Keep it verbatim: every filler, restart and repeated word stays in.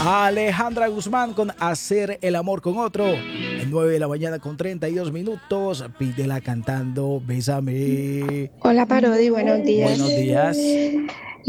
Alejandra Guzmán con Hacer el amor con otro. En nueve de la mañana con treinta y dos minutos. Pídela cantando Bésame. Hola Parodi, buenos días. Buenos días.